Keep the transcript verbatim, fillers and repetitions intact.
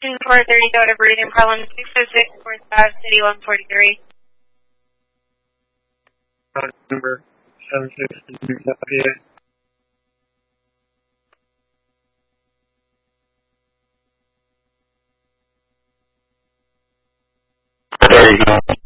four thirty, go to breathing problem six oh six, four five, city one forty-three. Number seven six eight. There you go.